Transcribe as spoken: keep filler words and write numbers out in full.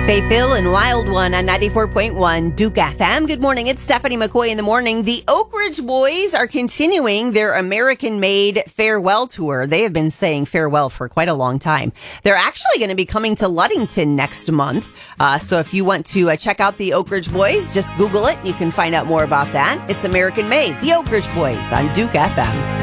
Faith Hill and Wild One on ninety-four point one Duke F M. Good morning. It's Stephanie McCoy in the morning. The Oak Ridge Boys are continuing their American-made farewell tour. They have been saying farewell for quite a long time. They're actually going to be coming to Ludington next month. Uh, so if you want to uh, check out the Oak Ridge Boys, just Google it. You can find out more about that. It's American-made. The Oak Ridge Boys on Duke F M.